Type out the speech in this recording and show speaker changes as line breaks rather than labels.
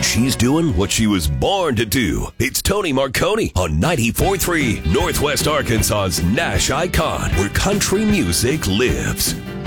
she's doing what she was born to do. It's Tony Marconi on 94.3 Northwest Arkansas's Nash Icon, where country music lives.